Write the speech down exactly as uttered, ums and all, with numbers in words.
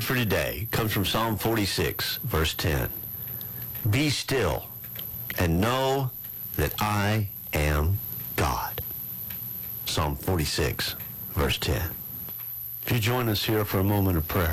for today comes from Psalm forty-six, verse ten. Be still and know that I am God. Psalm forty-six, verse ten. If you join us here for a moment of prayer.